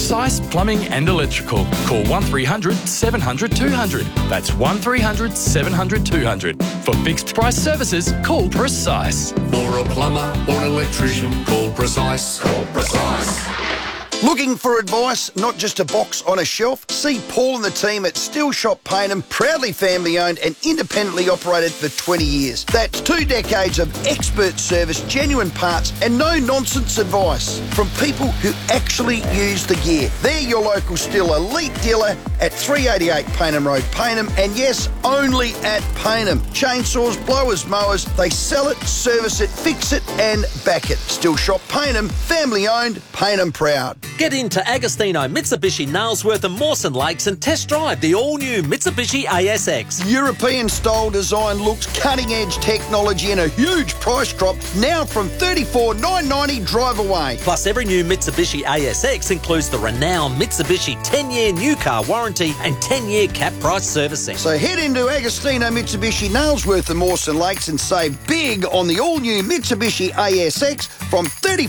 Precise Plumbing and Electrical. Call 1300 700 200. That's 1300 700 200. For fixed price services, call Precise. For a plumber or an electrician, call Precise. Call Precise. Looking for advice, not just a box on a shelf? See Paul and the team at Still Shop Payneham, proudly family owned and independently operated for 20 years. That's 2 decades of expert service, genuine parts and no nonsense advice from people who actually use the gear. They're your local Still elite dealer at 388 Payneham Road, Payneham, and yes, only at Payneham. Chainsaws, blowers, mowers, they sell it, service it, fix it and back it. Still Shop Payneham, family owned, Payneham proud. Get into Agostino, Mitsubishi, Nailsworth and Mawson Lakes and test drive the all-new Mitsubishi ASX. European-style design looks, cutting-edge technology and a huge price drop now from $34,990 drive away. Plus, every new Mitsubishi ASX includes the renowned Mitsubishi 10-year new car warranty and 10-year cap price servicing. So head into Agostino, Mitsubishi, Nailsworth and Mawson Lakes and save big on the all-new Mitsubishi ASX from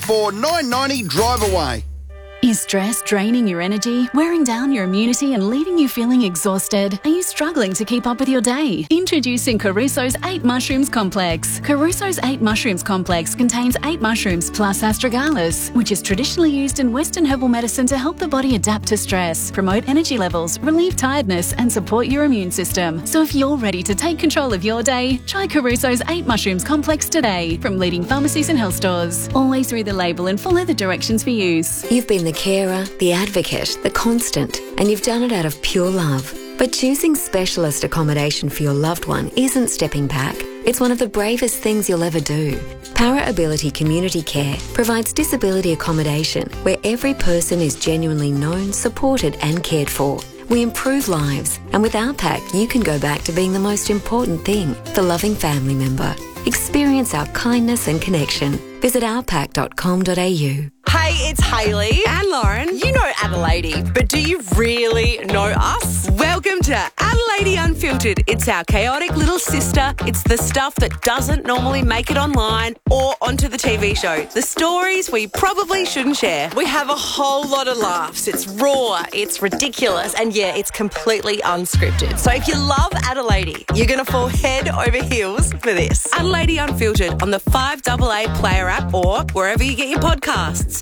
$34,990 drive away. Is stress draining your energy, wearing down your immunity and leaving you feeling exhausted? Are you struggling to keep up with your day? Introducing Caruso's 8 Mushrooms Complex. Caruso's 8 Mushrooms Complex contains 8 mushrooms plus astragalus, which is traditionally used in Western herbal medicine to help the body adapt to stress, promote energy levels, relieve tiredness and support your immune system. So if you're ready to take control of your day, try Caruso's 8 Mushrooms Complex today from leading pharmacies and health stores. Always read the label and follow the directions for use. You've been the carer, the advocate, the constant, and you've done it out of pure love. But choosing specialist accommodation for your loved one isn't stepping back. It's one of the bravest things you'll ever do. Para Ability Community Care provides disability accommodation where every person is genuinely known, supported and cared for. We improve lives, and with our pack, you can go back to being the most important thing, the loving family member. Experience our kindness and connection. Visit ourpack.com.au. Hey, it's Hayley and Lauren. You know Adelaide, but do you really know us? Welcome to Adelaide Unfiltered. It's our chaotic little sister. It's the stuff that doesn't normally make it online or onto the TV show. The stories we probably shouldn't share. We have a whole lot of laughs. It's raw, it's ridiculous, and yeah, it's completely unscripted. So if you love Adelaide, you're going to fall head over heels for this. Adelaide Unfiltered on the 5AA Player app or wherever you get your podcasts.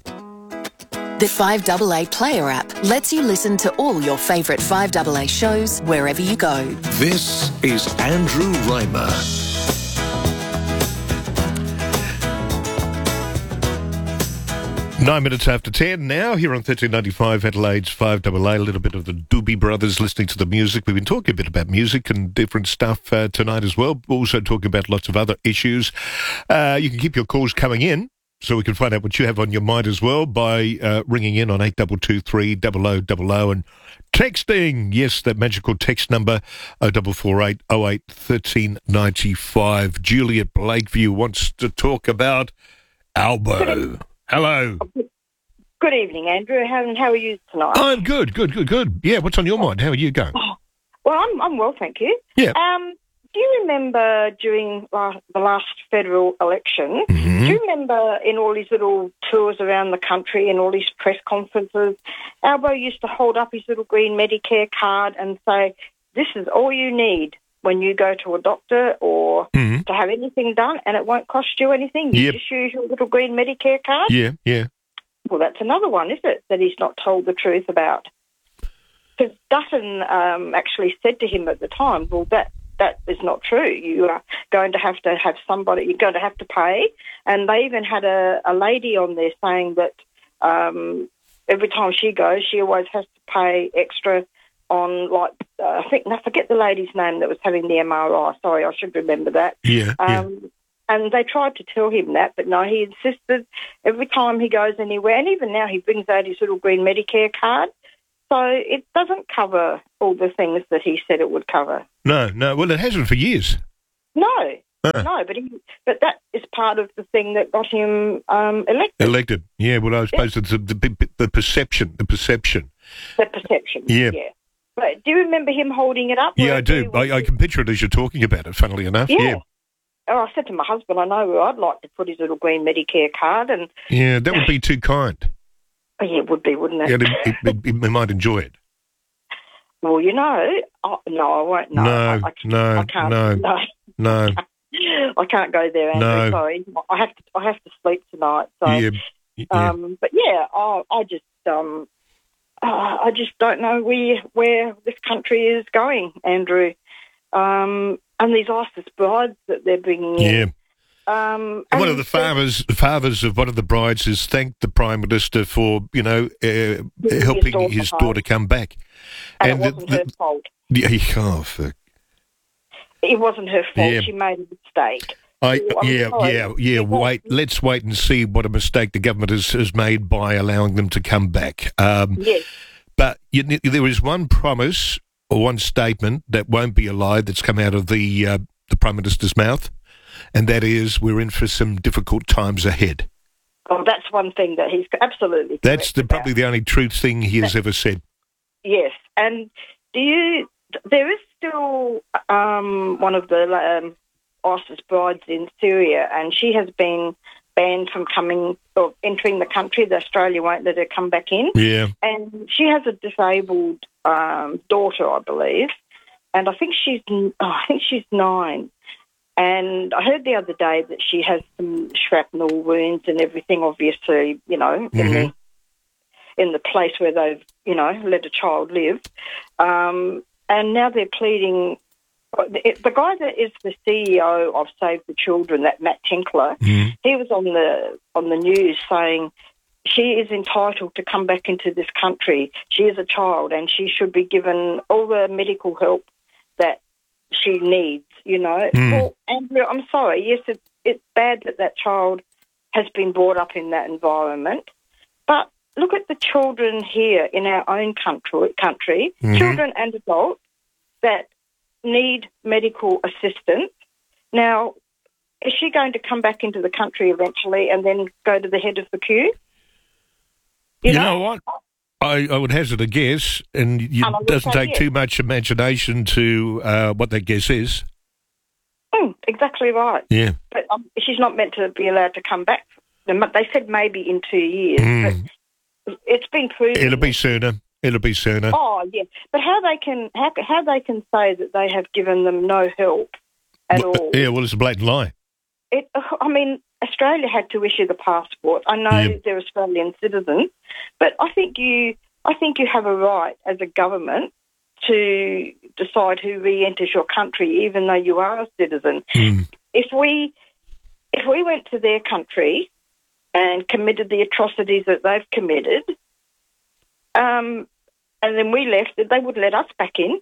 The 5AA Player app lets you listen to all your favourite 5AA shows wherever you go. This is Andrew Reimer. 9 minutes after 10 now, here on 1395 Adelaide's 5AA, a little bit of the Doobie Brothers listening to the music. We've been talking a bit about music and different stuff tonight as well. Also talking about lots of other issues. You can keep your calls coming in, so we can find out what you have on your mind as well by ringing in on 8223 0000 and texting. Yes, that magical text number 0448 08 1395. Juliet Blakeview wants to talk about Albo. Hello. Good evening, Andrew. How are you tonight? I'm good. Yeah, what's on your mind? How are you going? Well, I'm well, thank you. Yeah. Do you remember during the last federal election, do you remember in all these little tours around the country and all these press conferences, Albo used to hold up his little green Medicare card and say, this is all you need when you go to a doctor or to have anything done, and it won't cost you anything. You just use your little green Medicare card. Yeah. Well, that's another one, is it, that he's not told the truth about? Because Dutton actually said to him at the time, well, that is not true. You are going to have somebody, you're going to have to pay. And they even had a lady on there saying that every time she goes, she always has to pay extra on, like, I forget the lady's name that was having the MRI. Sorry, I should remember that. Yeah. And they tried to tell him that, but no, he insisted every time he goes anywhere, and even now he brings out his little green Medicare card. So it doesn't cover all the things that he said it would cover. No. Well, it hasn't for years. No, but that is part of the thing that got him elected. Yeah, well, I suppose it's the perception. The perception. Yeah. But do you remember him holding it up? Yeah, I do. I can picture it as you're talking about it, funnily enough. Yeah. Oh, I said to my husband, I know where I'd like to put his little green Medicare card. And yeah, that would be too kind. Yeah, it would be, wouldn't it? Yeah, he might enjoy it. Well, no, I won't. No, I can't. No. I can't go there, Andrew. No. Sorry, I have to sleep tonight. So, but yeah, I just don't know where this country is going, Andrew. And these ISIS brides that they're bringing in. Yeah. And one of the fathers of one of the brides has thanked the Prime Minister for, helping his daughter come back. And it wasn't her fault. It wasn't her fault. Yeah. She made a mistake. Let's wait and see what a mistake the government has made by allowing them to come back. Yes. But there is one promise or one statement that won't be a lie that's come out of the Prime Minister's mouth, and that is we're in for some difficult times ahead. Oh, that's one thing that he's absolutely correct. That's probably the only true thing he has ever said. Yes, and there is still one of the ISIS brides in Syria, and she has been banned from coming or entering the country. The Australia won't let her come back in. Yeah. And she has a disabled daughter, I believe, and I think she's 9. And I heard the other day that she has some shrapnel wounds and everything, obviously, in the place where they've, let a child live. And now they're pleading. The guy that is the CEO of Save the Children, that Matt Tinkler, he was on the news saying she is entitled to come back into this country. She is a child and she should be given all the medical help that she needs, Well, Andrew, I'm sorry. Yes, it's bad that child has been brought up in that environment, but look at the children here in our own country, children and adults that need medical assistance. Now, is she going to come back into the country eventually and then go to the head of the queue? You know what? I would hazard a guess, and it doesn't take too much imagination to what that guess is. Exactly right. Yeah. But she's not meant to be allowed to come back. They said maybe in 2 years, but it's been proven. It'll be sooner. Oh, yeah. But how they can say that they have given them no help at all? Yeah, well, it's a blatant lie. Australia had to issue the passport. I know they're Australian citizens, but I think you have a right as a government to decide who re-enters your country, even though you are a citizen. If we went to their country and committed the atrocities that they've committed, and then we left, they would let us back in.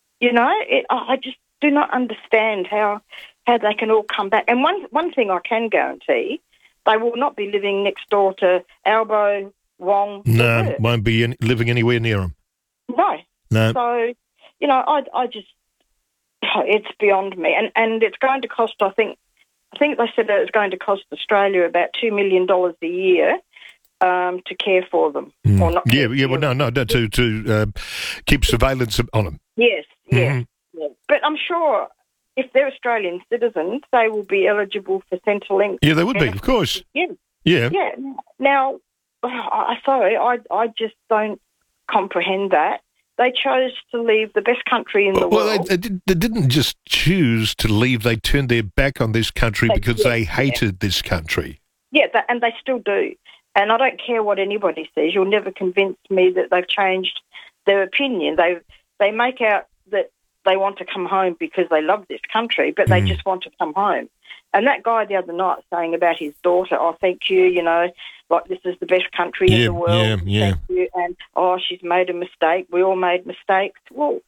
I just do not understand how they can all come back. And one thing I can guarantee, they will not be living next door to Albo, Wong. No, won't be living anywhere near them. No. So, I just, it's beyond me. And it's going to cost, I think they said that it's going to cost Australia about $2 million a year to care for them. Or not to keep surveillance on them. Yes, yeah. But I'm sure if they're Australian citizens, they will be eligible for Centrelink. Yeah, they would be, of course. Yeah. Yeah. Yeah. Now, I just don't comprehend that. They chose to leave the best country in the world. Well, they didn't just choose to leave. They turned their back on this country because they hated this country. Yeah, and they still do. And I don't care what anybody says. You'll never convince me that they've changed their opinion. They make out that they want to come home because they love this country, but they just want to come home. And that guy the other night saying about his daughter, thank you, like this is the best country in the world. Yeah. Thank you. And, she's made a mistake. We all made mistakes. Well,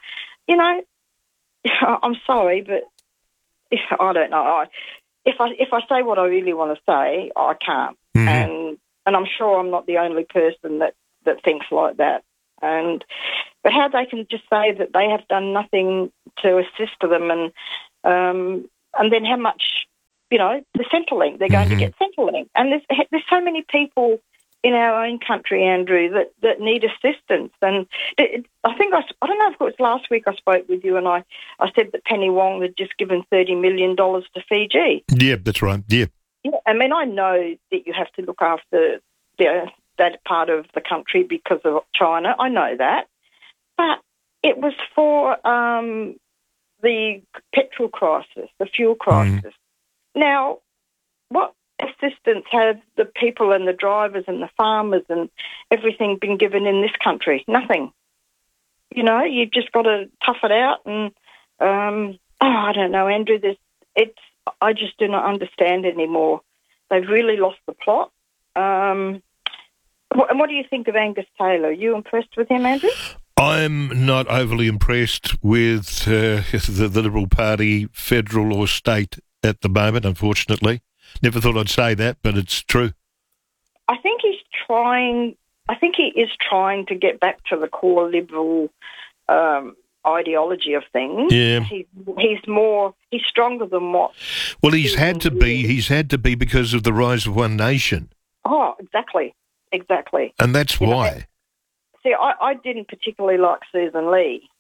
I'm sorry, but I don't know. If I say what I really want to say, I can't. And I'm sure I'm not the only person that thinks like that. But how they can just say that they have done nothing to assist them, and then how much, the Centrelink, they're going to get Centrelink. And there's so many people in our own country, Andrew, that need assistance. And I don't know if it was last week I spoke with you and I said that Penny Wong had just given $30 million to Fiji. Yeah, that's right, yeah. Yeah, I know that you have to look after that part of the country because of China. I know that. But it was for the petrol crisis, the fuel crisis. Now, what assistance have the people and the drivers and the farmers and everything been given in this country? Nothing. You know, you've just got to tough it out. And I don't know, Andrew. I just do not understand anymore. They've really lost the plot. And what do you think of Angus Taylor? Are you impressed with him, Andrew? I'm not overly impressed with the Liberal Party, federal or state, at the moment, unfortunately. Never thought I'd say that, but it's true. I think he is trying to get back to the core Liberal ideology of things. Yeah. He's stronger than what... Well, he's had to be. He's had to be because of the rise of One Nation. Oh, exactly. And that's why. See, I didn't particularly like Susan Lee.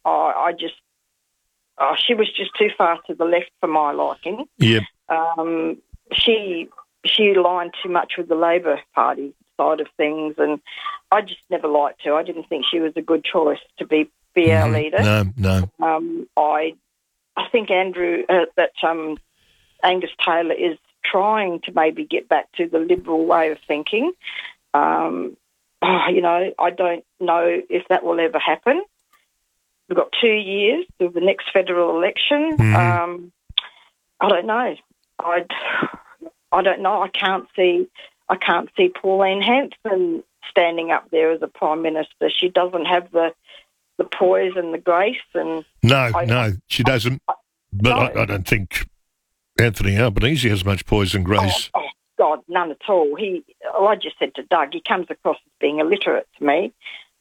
She was just too far to the left for my liking. Yep. She aligned too much with the Labor Party side of things, and I just never liked her. I didn't think she was a good choice to be our leader. No. I think Andrew that Angus Taylor is trying to maybe get back to the Liberal way of thinking. I don't know if that will ever happen. We've got 2 years to the next federal election. I don't know. I don't know. I can't see Pauline Hanson standing up there as a Prime Minister. She doesn't have the poise and the grace. And no, she doesn't. But I don't think Anthony Albanese has much poise and grace. Oh, God, none at all. I just said to Doug, he comes across as being illiterate to me.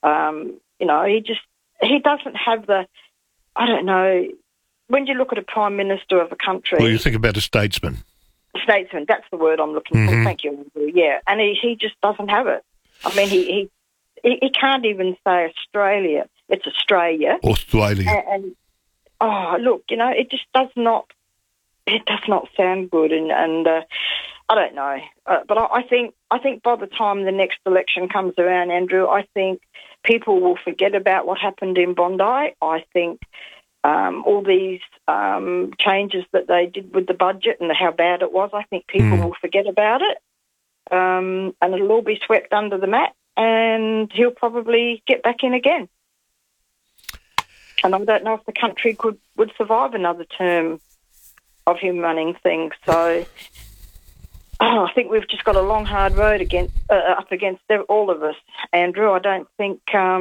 He doesn't have the, I don't know, when you look at a Prime Minister of a country... Well, you think about a statesman. Statesman, that's the word I'm looking for. Thank you. Yeah, and he just doesn't have it. I mean, he can't even say Australia. It's Australia. Australia. And look, it just does not sound good, and I don't know. But I think by the time the next election comes around, Andrew, I think people will forget about what happened in Bondi. I think all these changes that they did with the budget and how bad it was, I think people will forget about it, and it'll all be swept under the mat, and he'll probably get back in again. And I don't know if the country would survive another term of him running things. So I think we've just got a long, hard road up against all of us, Andrew. I don't think,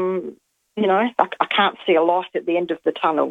I can't see a light at the end of the tunnel.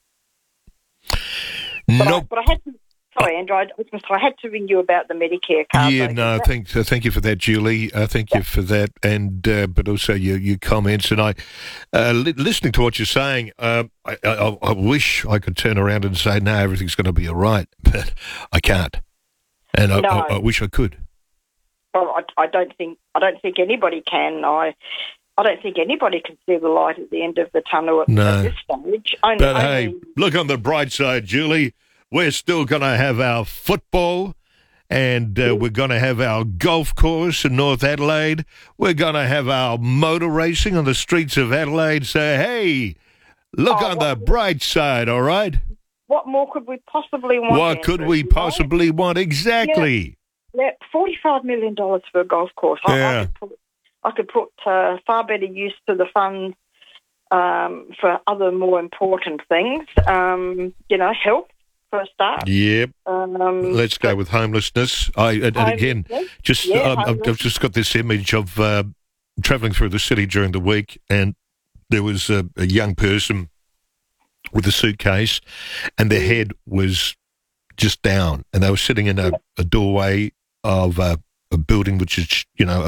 But I had to... Sorry, Andrew, I had to ring you about the Medicare card. Yeah, no, thank you for that, Julie. Thank you for that, and but also your comments. And I, listening to what you're saying, I wish I could turn around and say, no, everything's going to be all right, but I can't. And I wish I could. Well, I don't think anybody can. I don't think anybody can see the light at the end of the tunnel at this stage. Hey, look on the bright side, Julie. We're still going to have our football, and we're going to have our golf course in North Adelaide. We're going to have our motor racing on the streets of Adelaide. So, hey, look on the bright side, all right? What more could we possibly want? What could we possibly want? Exactly. Yeah, $45 million for a golf course. Yeah. I could put far better use to the funds for other more important things, health. For a start. Yep. Let's go with homelessness. I've just got this image of travelling through the city during the week, and there was a young person with a suitcase, and their head was just down, and they were sitting in a doorway of a building which is,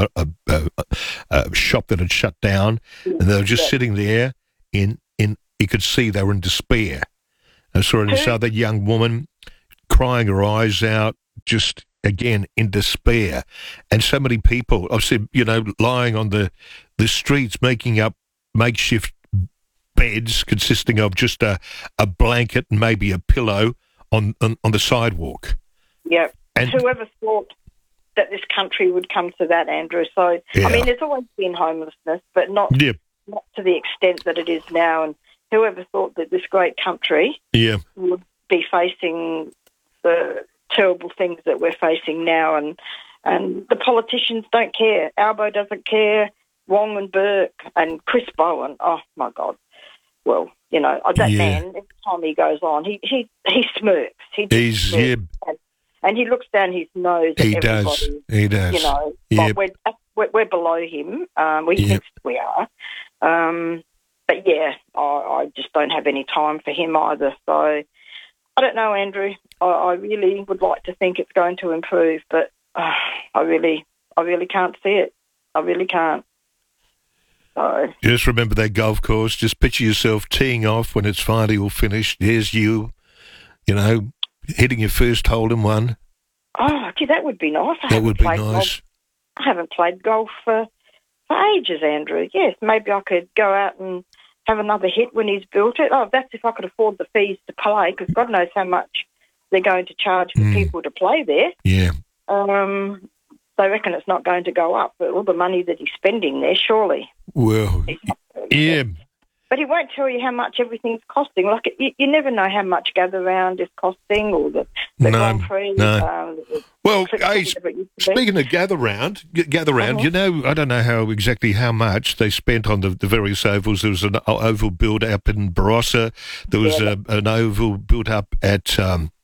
a shop that had shut down, and they were just sitting there you could see they were in despair. I saw this other young woman crying her eyes out, just, again, in despair. And so many people, I've seen, lying on the streets, making up makeshift beds consisting of just a blanket and maybe a pillow on the sidewalk. Yep. And whoever thought that this country would come to that, Andrew. So, Yeah. I mean, there's always been homelessness, but not to the extent that it is now. And whoever thought that this great country would be facing the terrible things that we're facing now, and the politicians don't care. Albo doesn't care. Wong and Burke and Chris Bowen. Oh my God! Well, you know that man. Every time he goes on, he smirks. He's smirks. And he looks down his nose at everybody. He does. You know, like we're below him. We think we are. But yeah, I just don't have any time for him either. So I don't know, Andrew. I really would like to think it's going to improve, but I really can't see it. I really can't. So just remember that golf course. Just picture yourself teeing off when it's finally all finished. There's you know, hitting your first hole in one. Oh, gee, that would be nice. That would be nice. I haven't played golf for ages, Andrew. Yes, maybe I could go out and have another hit when he's built it. Oh, that's if I could afford the fees to play, because God knows how much they're going to charge for people to play there. Yeah. They reckon it's not going to go up, but all the money that he's spending there, surely. Well, yeah. But he won't tell you how much everything's costing. Like, you never know how much Gather Round is costing, or the Grand Prix. No. Well, hey, speaking of Gather Round, you know, I don't know how much they spent on the various ovals. There was an oval built up in Barossa. There was an oval built up at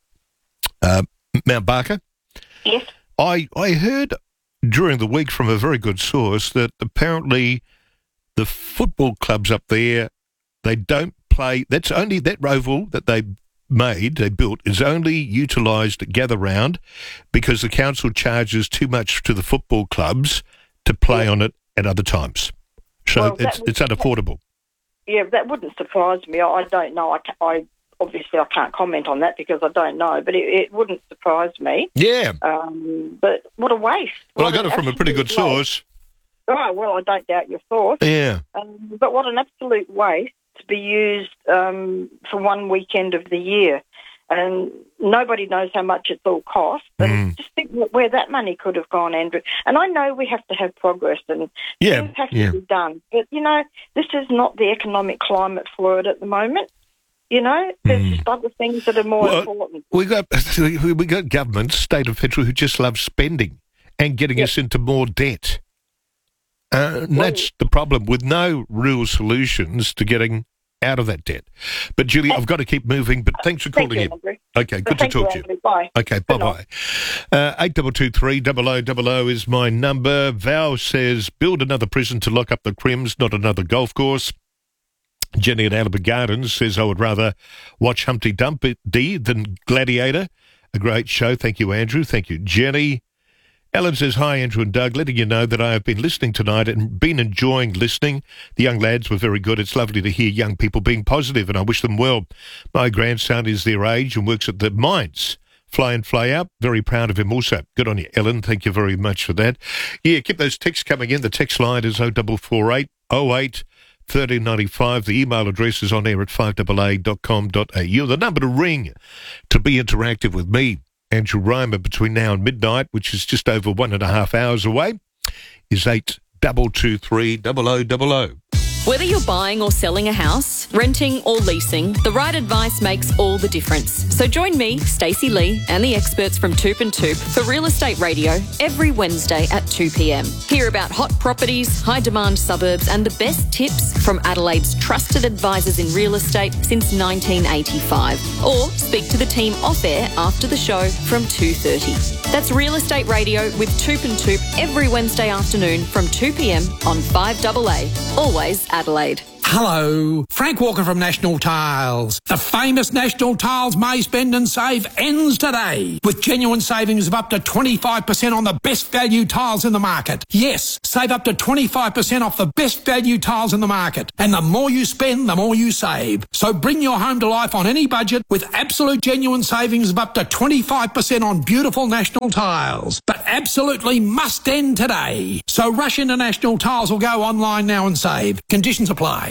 Mount Barker. Yes. I heard during the week from a very good source that apparently the football clubs up there, they don't play. That's only that oval that they built is only utilised at Gather Round because the council charges too much to the football clubs to play on it at other times. So it's unaffordable. Yeah, that wouldn't surprise me. I don't know. I obviously I can't comment on that because I don't know, but it wouldn't surprise me. Yeah. But what a waste. Well, I got it from a pretty good source. Oh, well, I don't doubt your source. Yeah. But what an absolute waste to be used for one weekend of the year. And nobody knows how much it's all cost. And just think where that money could have gone, Andrew. And I know we have to have progress and things have to be done. But, you know, this is not the economic climate for it at the moment. You know, there's just other things that are more important. We got governments, state and federal, who just love spending and getting us into more debt. And that's the problem, with no real solutions to getting out of that debt. But, Julie, I've got to keep moving, but thanks for calling in. Okay, good to talk to you. Bye. Okay, bye-bye. 8223 is my number. Val says, build another prison to lock up the crims, not another golf course. Jenny at Albert Gardens says, I would rather watch Humpty Dumpty than Gladiator. A great show. Thank you, Andrew. Thank you, Jenny. Ellen says, hi, Andrew and Doug, letting you know that I have been listening tonight and been enjoying listening. The young lads were very good. It's lovely to hear young people being positive, and I wish them well. My grandson is their age and works at the mines. Fly in, fly out. Very proud of him also. Good on you, Ellen. Thank you very much for that. Yeah, keep those texts coming in. The text line is 0448 08 1395. The email address is on air at 5AA.com.au. The number to ring to be interactive with me, Andrew Reimer, between now and midnight, which is just over 1.5 hours away, is 8223 0000. Whether you're buying or selling a house, renting or leasing, the right advice makes all the difference. So join me, Stacey Lee, and the experts from Toop and Toop for Real Estate Radio every Wednesday at 2 p.m. Hear about hot properties, high-demand suburbs, and the best tips from Adelaide's trusted advisors in real estate since 1985. Or speak to the team off-air after the show from 2:30. That's Real Estate Radio with Toop and Toop every Wednesday afternoon from 2 p.m. on 5AA. Always Adelaide. Hello, Frank Walker from National Tiles. The famous National Tiles May Spend and Save ends today with genuine savings of up to 25% on the best value tiles in the market. Yes, save up to 25% off the best value tiles in the market. And the more you spend, the more you save. So bring your home to life on any budget with absolute genuine savings of up to 25% on beautiful National Tiles. But absolutely must end today. So rush into National Tiles or go online now and save. Conditions apply.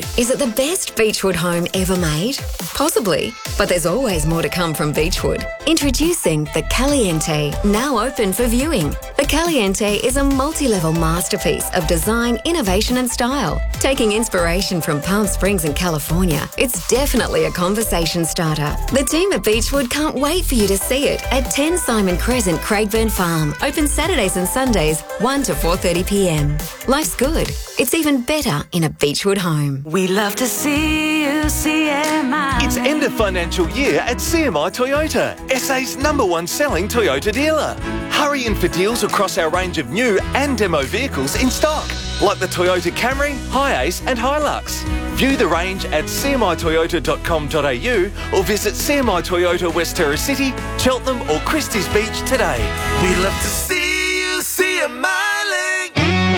Is it the best Beechwood home ever made? Possibly, but there's always more to come from Beechwood. Introducing the Caliente, now open for viewing. The Caliente is a multi-level masterpiece of design, innovation and style. Taking inspiration from Palm Springs and California, it's definitely a conversation starter. The team at Beechwood can't wait for you to see it at 10 Simon Crescent, Craigburn Farm. Open Saturdays and Sundays, 1 to 4:30pm. Life's good. It's even better in a Beechwood home. We love to see you, CMI. It's end of financial year at CMI Toyota, SA's #1 selling Toyota dealer. Hurry in for deals across our range of new and demo vehicles in stock, like the Toyota Camry, Hiace and Hilux. View the range at cmitoyota.com.au or visit CMI Toyota West Terrace City, Cheltenham or Christie's Beach today. We love to see you, CMI.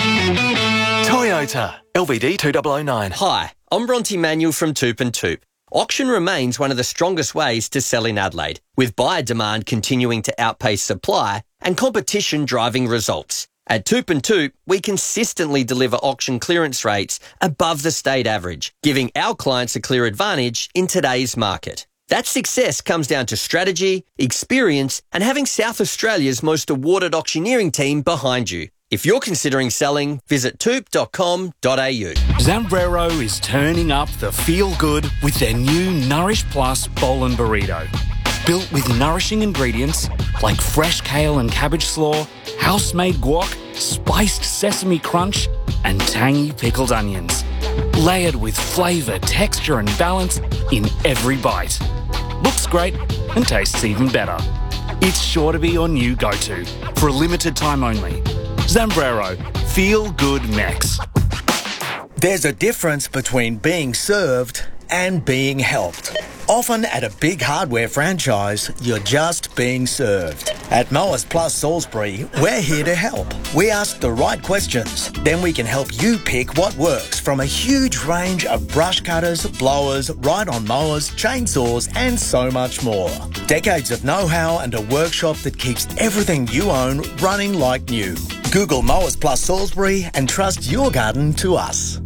Toyota, LVD 2009. Hi, I'm Bronte Manuel from Toop and Toop. Auction remains one of the strongest ways to sell in Adelaide, with buyer demand continuing to outpace supply and competition driving results. At Toop and Toop, we consistently deliver auction clearance rates above the state average, giving our clients a clear advantage in today's market. That success comes down to strategy, experience, and having South Australia's most awarded auctioneering team behind you. If you're considering selling, visit toop.com.au. Zambrero is turning up the feel-good with their new Nourish Plus Bowl and Burrito. Built with nourishing ingredients like fresh kale and cabbage slaw, house-made guac, spiced sesame crunch, and tangy pickled onions. Layered with flavour, texture and balance in every bite. Looks great and tastes even better. It's sure to be your new go-to for a limited time only. Zambrero, feel good Mex. There's a difference between being served and being helped. Often at a big hardware franchise, you're just being served. At Mowers Plus Salisbury, we're here to help. We ask the right questions, then we can help you pick what works from a huge range of brush cutters, blowers, ride-on mowers, chainsaws and so much more. Decades of know-how and a workshop that keeps everything you own running like new. Google Mowers Plus Salisbury and trust your garden to us.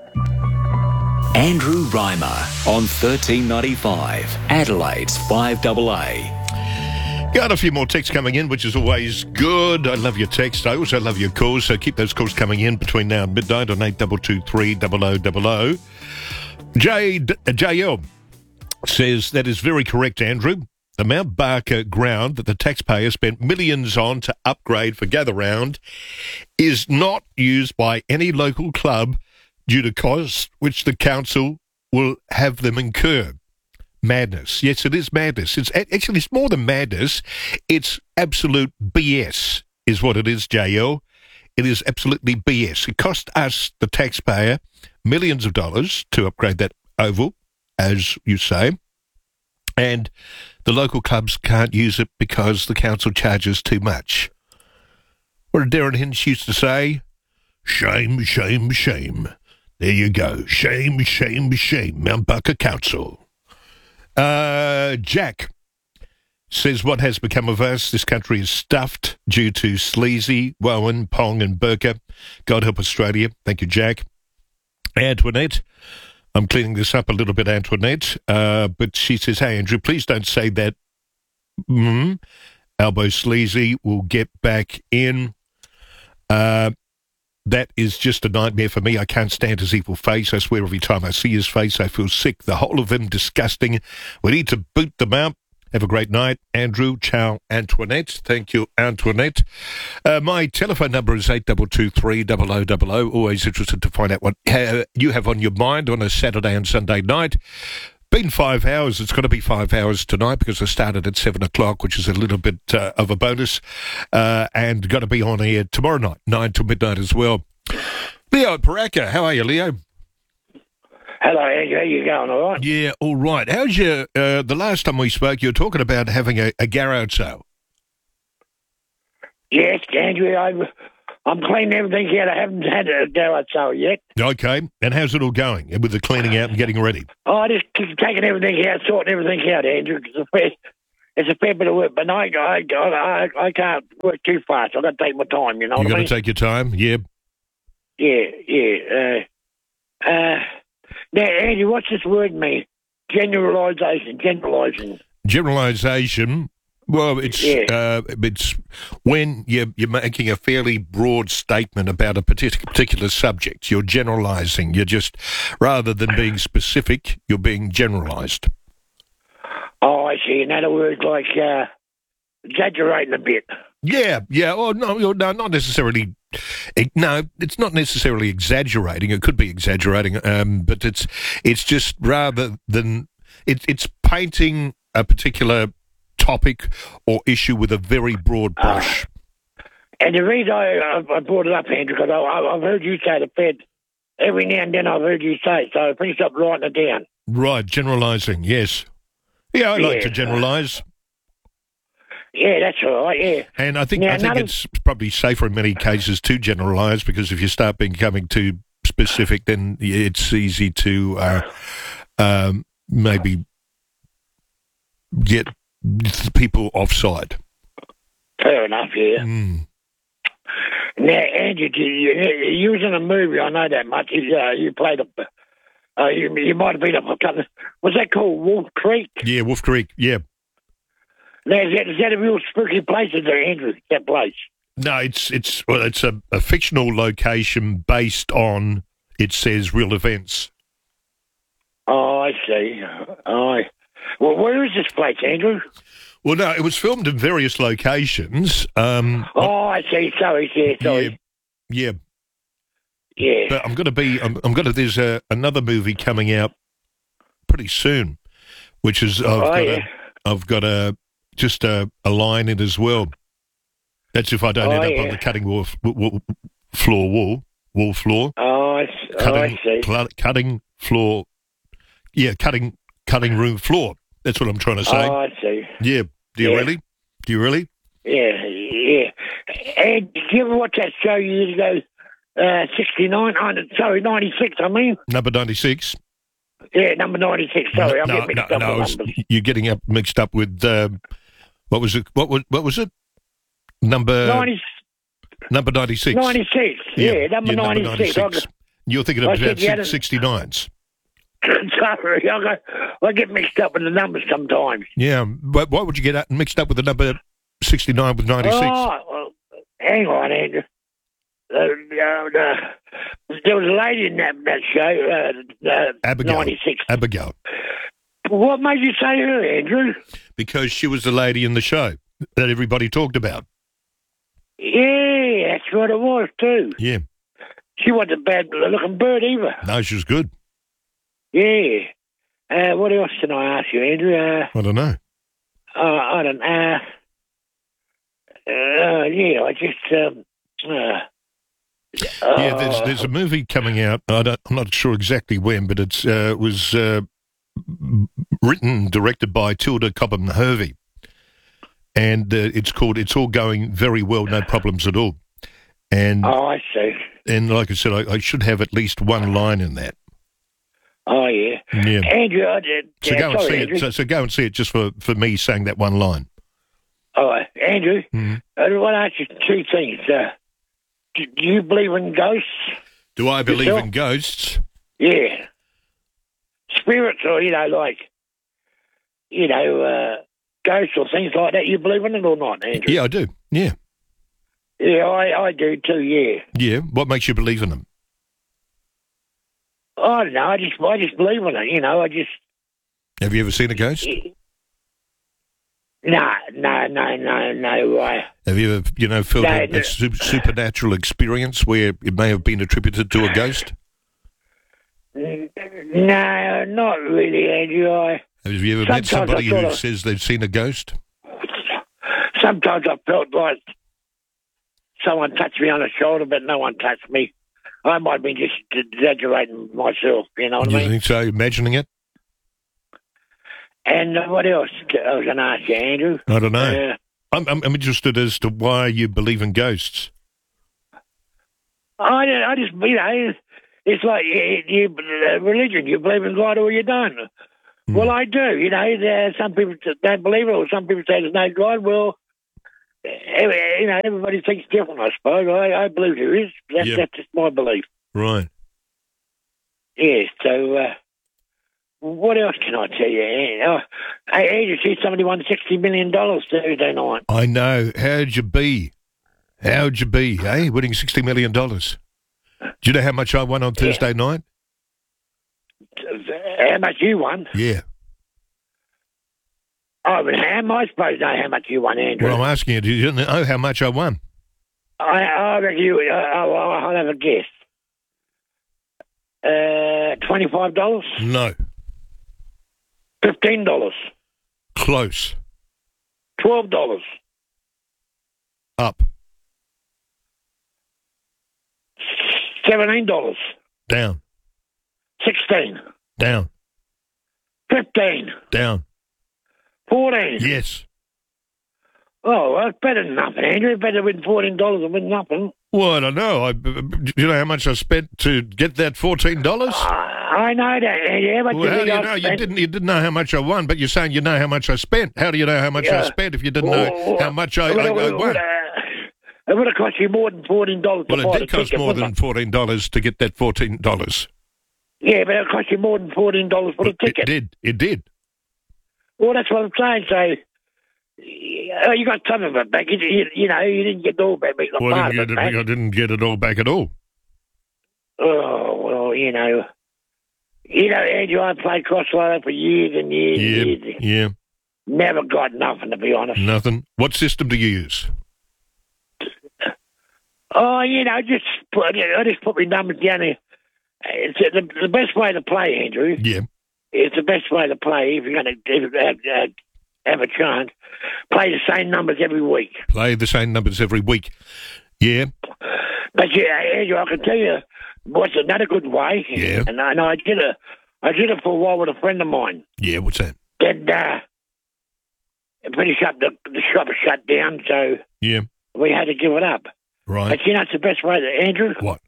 Andrew Reimer on 1395, Adelaide's 5AA. Got a few more texts coming in, which is always good. I love your text. I also love your calls, so keep those calls coming in between now and midnight on 8223 0000. JL says, that is very correct, Andrew. The Mount Barker ground that the taxpayer spent millions on to upgrade for Gather Round is not used by any local club due to costs which the council will have them incur. Madness. Yes, it is madness. It's more than madness. It's absolute BS is what it is, JL. It is absolutely BS. It cost us, the taxpayer, millions of dollars to upgrade that oval, as you say, and the local clubs can't use it because the council charges too much. What did Darren Hinch used to say? Shame, shame, shame. There you go. Shame, shame, shame. Mount Barker Council. Jack says, what has become of us? This country is stuffed due to Sleazy, Wowan, Pong and Burka. God help Australia. Thank you, Jack. Antoinette. I'm cleaning this up a little bit, Antoinette. But she says, hey, Andrew, please don't say that. Albo Sleazy will get back in. That is just a nightmare for me. I can't stand his evil face. I swear every time I see his face, I feel sick. The whole of him disgusting. We need to boot them out. Have a great night, Andrew. Ciao, Antoinette. Thank you, Antoinette. My telephone number is 8223 0000. Always interested to find out what you have on your mind on a Saturday and Sunday night. Been 5 hours. It's going to be 5 hours tonight because I started at 7 o'clock, which is a little bit of a bonus, and going to be on air tomorrow night, 9 to midnight as well. Leo Paraka, how are you, Leo? Hello, Andrew. How you going, all right? Yeah, all right. How's your, the last time we spoke, you were talking about having a garage sale. Yes, Andrew, I'm cleaning everything out. I haven't had a garage sale yet. Okay. And how's it all going with the cleaning out and getting ready? Oh, I just keep taking everything out, sorting everything out, Andrew. It's a fair bit of work, but I can't work too fast. I've got to take my time, you know what I mean? You've got to take your time, yeah. Yeah. Now, Andy, what's this word mean? Generalisation. Generalisation. Well, it's when you're making a fairly broad statement about a particular subject. You're generalising. You're just, rather than being specific, you're being generalised. Oh, I see. In other words, like exaggerating a bit. Yeah. Well, no, not necessarily. No, it's not necessarily exaggerating. It could be exaggerating, but it's just rather than it's painting a particular topic or issue with a very broad brush. And the reason I brought it up, Andrew, because I've heard you say the Fed every now and then. I've heard you say it, so I finished up writing it down. Right, generalising. Yes. Yeah, I like to generalise. Yeah, that's all right, yeah. And I think it's probably safer in many cases to generalise, because if you start becoming too specific, then it's easy to maybe get people offside. Fair enough, yeah. Now, Andrew, you was in a movie, I know that much. You played you might have been up a couple. Was that called Wolf Creek? Yeah, Wolf Creek, yeah. Now, is that a real spooky place, is there, Andrew, that place? No, it's a fictional location based on, it says, real events. Oh, I see. Well, where is this place, Andrew? Well, no, it was filmed in various locations. I see. Sorry. Yeah. Yeah. But there's another movie coming out pretty soon, which is, I've got just a line in as well. That's if I don't end up on the cutting wall floor. Oh, I see. Cutting floor. Yeah, cutting room floor. That's what I'm trying to say. Oh, I see. Yeah. Do you really? Yeah. And did you ever watch that show years ago? 96, I mean. Number 96? Yeah, number 96. Sorry, I'm getting mixed up with numbers. You're getting mixed up with, what was it? What was it? Number 96. 96, yeah, number 96. You're thinking of 69s. Sorry, I get mixed up with the numbers sometimes. Yeah, but why would you get mixed up with the number 69 with 96? Oh, well, hang on, Andrew. There was a lady in that show, Abigail. 96. Abigail. What made you say her, Andrew? Because she was the lady in the show that everybody talked about. Yeah, that's what it was, too. Yeah. She wasn't a bad-looking bird either. No, she was good. Yeah. What else can I ask you, Andrew? I don't know. I don't know. I just... there's a movie coming out. I'm not sure exactly when, but it was written, directed by Tilda Cobham Hervey, and it's called "It's All Going Very Well, No Problems at All." And I see. And like I said, I should have at least one line in that. Oh yeah. Yeah. Andrew, I did. So go and see it. So go and see it just for me saying that one line. Oh, Andrew, I want to ask you two things. Do you believe in ghosts? Do I believe in ghosts? Yeah. Spirits or, ghosts or things like that. You believe in it or not, Andrew? Yeah, I do. Yeah. Yeah, I do too, yeah. Yeah? What makes you believe in them? I don't know. I just believe in it, Have you ever seen a ghost? No. Have you ever, felt a supernatural experience where it may have been attributed to a ghost? No, not really, Andrew. Have you ever met somebody who says they've seen a ghost? Sometimes I felt like someone touched me on the shoulder, but no one touched me. I might be just exaggerating myself, you know what I mean? You think so? Imagining it? And what else I was going to ask you, Andrew? I don't know. I'm interested as to why you believe in ghosts. I just, it's like religion. You believe in God or you don't. Well, I do. Some people don't believe it, or some people say there's no God. Well, everybody thinks different, I suppose. I believe there is. That's just my belief. Right. Yeah, so what else can I tell you? Andrew, see somebody won $60 million Thursday night. I know. How'd you be, eh? Winning $60 million. Do you know how much I won on Thursday night? How much you won? Yeah. Oh, but how am I supposed to know how much you won, Andrew? Well, I'm asking you, do you know how much I won? I reckon you. I'll have a guess. $25? No. $15? Close. $12? Up. $17? Down. $16? Down. $15? Down. $14? Yes. Oh, well, it's better than nothing, Andrew. Better to win $14 than win nothing. Well, I don't know. Do you know how much I spent to get that $14? I know that, Andrew. How much Well, how do you know? spent? You didn't know how much I won, but you're saying you know how much I spent. How do you know how much I spent if you didn't know how much I won? It would have cost you more than $14 to buy Well, it did cost more than $14 to get that $14. Yeah, but it cost you more than $14 for the ticket. It did. Well, that's what I'm saying. So, you got some of it back. You didn't get it all back. But you got part of it back. I didn't get it all back at all. Oh, well, Andrew, I played cross-line for years and years. Yeah. Never got nothing, to be honest. Nothing. What system do you use? Oh, I just put my numbers down there. It's the best way to play, Andrew. Yeah. It's the best way to play if you're going to have a chance. Play the same numbers every week. Play the same numbers every week. Yeah. But Andrew, I can tell you what's another good way. Yeah. And I did it for a while with a friend of mine. Yeah. What's that? Then pretty shut the shop shut down, so yeah, we had to give it up. Right. But it's the best way, Andrew. What?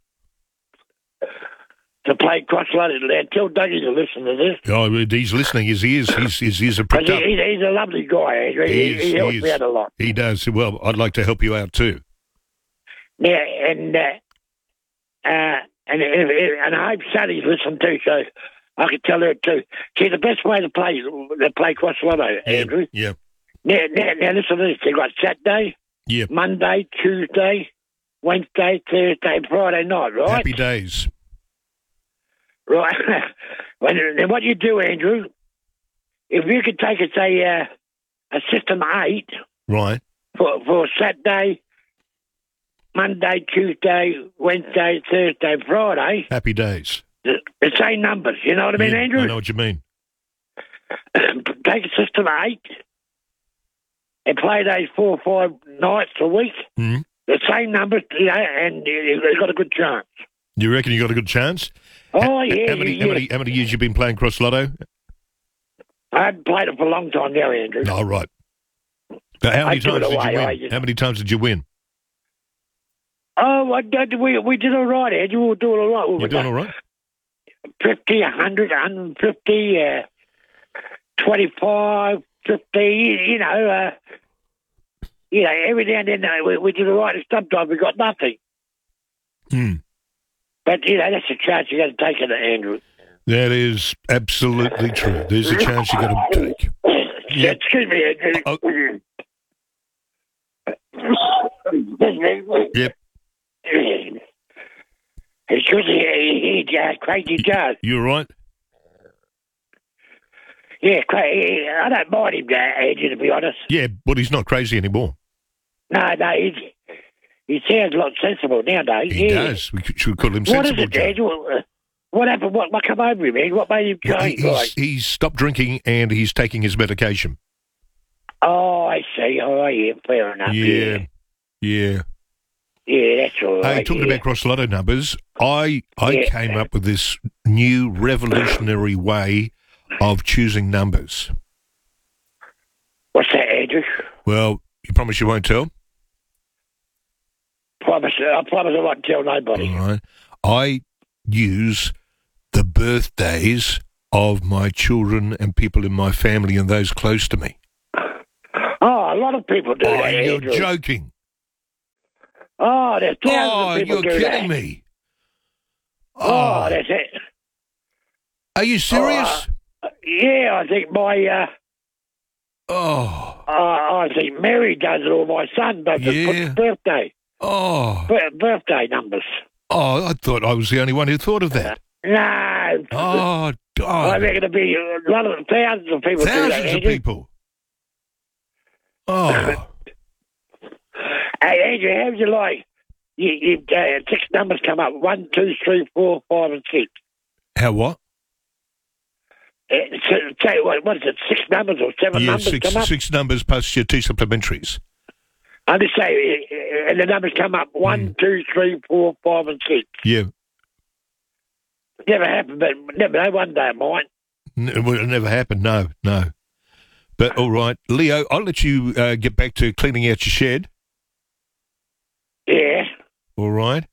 To play cross-loaded. Tell Dougie to listen to this. Oh, he's listening. His ears are pricked up. He's a lovely guy, Andrew. He helps me out a lot. He does. Well, I'd like to help you out too. Yeah, and I hope Sally's listening too, so I can tell her too. See, the best way to play cross-lotto, Andrew. Yeah. Now listen to this. You've got Saturday, Monday, Tuesday, Wednesday, Thursday, and Friday night, right? Happy days. Right. Then what you do, Andrew, if you could take a system 8, right, for Saturday, Monday, Tuesday, Wednesday, Thursday, Friday. Happy days. The same numbers, you know what I mean, Andrew? I know what you mean. Take a system 8 and play those 4 or 5 nights a week. Mm-hmm. The same numbers, and you've got a good chance. You reckon you got a good chance? Oh, yeah. How many years you been playing Cross Lotto? I haven't played it for a long time now, Andrew. Oh, right. How many times did you win? How many times did you win? Oh, we did all right, Andrew. We were doing all right. You're doing all right? 50, 100, 150, 25, 50, every now and then we did all right, and sometimes we got nothing. Hmm. But, that's a chance you got to take it, Andrew. That is absolutely true. There's a chance you got to take. Yeah. Excuse me, Andrew. Yep. Excuse me, Crazy Joe. You all right? Yeah, I don't mind him, Andrew, to be honest. Yeah, but he's not crazy anymore. No, he sounds a lot sensible nowadays. He does. We should call him sensible. What is it, Andrew? What happened? What come over him, man? What made him change? He's stopped drinking and he's taking his medication. Oh, I see. Oh, yeah, fair enough. Yeah. Yeah, that's all right. Hey, talking about Cross Lotto numbers, I came up with this new revolutionary way of choosing numbers. What's that, Andrew? Well, you promise you won't tell? I promise I won't tell nobody. All right. I use the birthdays of my children and people in my family and those close to me. Oh, a lot of people do that, You're Andrew. joking. Oh, there's thousands of people you're do kidding that. me. Oh, that's it. Are you serious? Yeah, I think my... I think Mary does it, or my son does it. Put his birthday. Birthday numbers. Oh, I thought I was the only one who thought of that. No. Oh, God. I think it'll be a lot of thousands of people. Thousands of people. Oh. Hey, Andrew, how would you like? You 6 numbers come up. 1, 2, 3, 4, 5, and 6. How what? Say what is it? 6 numbers or 7 numbers come up? 6 numbers plus your 2 supplementaries. I just say, and the numbers come up 1, 2, 3, 4, 5, and 6. Yeah. Never happened, but never know. One day it might. It'll never happen. No. But all right, Leo, I'll let you get back to cleaning out your shed. Yeah. All right.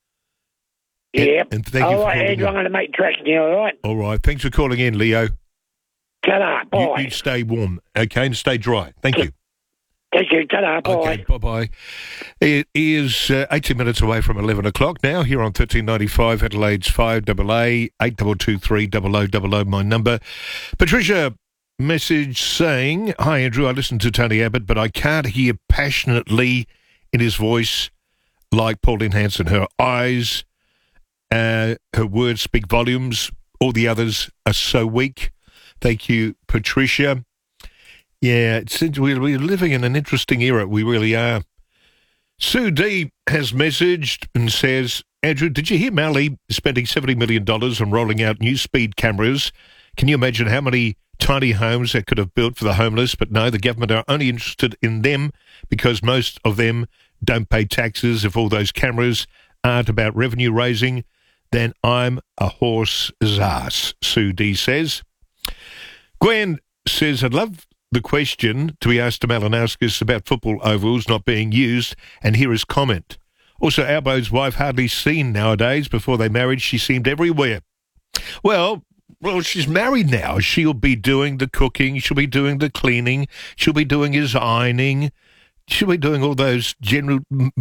Yeah. And thank you all for right, calling Andrew, I'm going to make tracks now, all right? All right. Thanks for calling in, Leo. Ta-da, bye. You stay warm, okay, and stay dry. Thank you. Thank you, ta-da, bye. Okay, bye-bye. It is 18 minutes away from 11 o'clock now, here on 1395 Adelaide's 5AA, 8223 0000, my number. Patricia, message saying, "Hi, Andrew, I listened to Tony Abbott, but I can't hear passionately in his voice like Pauline Hanson. Her eyes, her words speak volumes. All the others are so weak." Thank you, Patricia. Yeah, we're living in an interesting era. We really are. Sue D has messaged and says, "Andrew, did you hear Mallee spending $70 million on rolling out new speed cameras? Can you imagine how many tiny homes that could have built for the homeless? But no, the government are only interested in them because most of them don't pay taxes. If all those cameras aren't about revenue raising, then I'm a horse's ass," Sue D says. Gwen says, "I'd love the question to be asked to Malinauskas about football ovals not being used, and here is comment. Also, Albo's wife hardly seen nowadays. Before they married, she seemed everywhere." Well, she's married now. She'll be doing the cooking. She'll be doing the cleaning. She'll be doing his ironing. She'll be doing all those general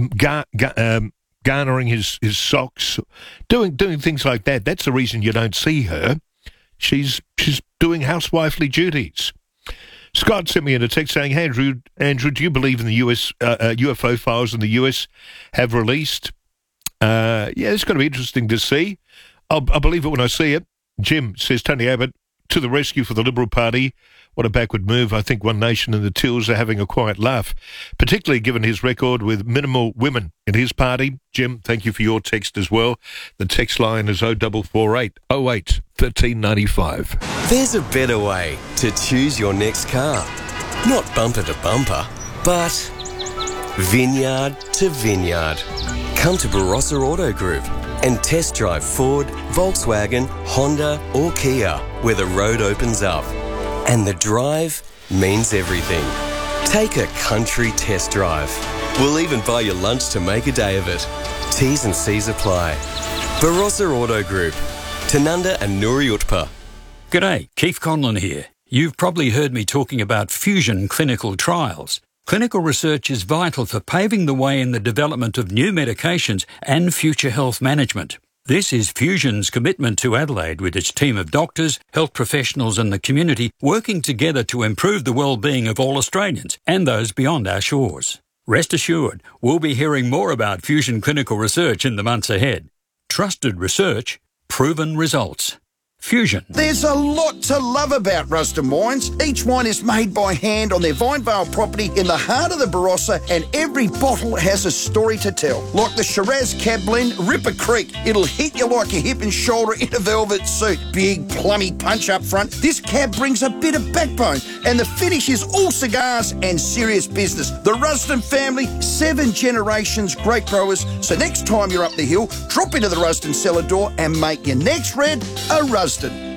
garnering his socks, doing things like that. That's the reason you don't see her. She's doing housewifely duties. Scott sent me in a text saying, "Hey, Andrew, do you believe in the US UFO files in the US have released?" Yeah, it's going to be interesting to see. I'll believe it when I see it. Jim says, "Tony Abbott to the rescue for the Liberal Party. What a backward move. I think One Nation and the Tills are having a quiet laugh, particularly given his record with minimal women in his party." Jim, thank you for your text as well. The text line is 0448 08 1395. There's a better way to choose your next car. Not bumper to bumper, but vineyard to vineyard. Come to Barossa Auto Group and test drive Ford, Volkswagen, Honda or Kia, where the road opens up. And the drive means everything. Take a country test drive. We'll even buy you lunch to make a day of it. T's and C's apply. Barossa Auto Group. Tanunda and Nuri Utpa. G'day, Keith Conlon here. You've probably heard me talking about fusion clinical trials. Clinical research is vital for paving the way in the development of new medications and future health management. This is Fusion's commitment to Adelaide, with its team of doctors, health professionals and the community working together to improve the well-being of all Australians and those beyond our shores. Rest assured, we'll be hearing more about Fusion clinical research in the months ahead. Trusted research, proven results. Fusion. There's a lot to love about Rusden Wines. Each wine is made by hand on their Vinevale property in the heart of the Barossa, and every bottle has a story to tell. Like the Shiraz Cab Blend, Ripper Creek. It'll hit you like a hip and shoulder in a velvet suit. Big, plummy punch up front. This cab brings a bit of backbone, and the finish is all cigars and serious business. The Rusden family, 7 generations, great growers. So next time you're up the hill, drop into the Rusden cellar door and make your next red a Rusden.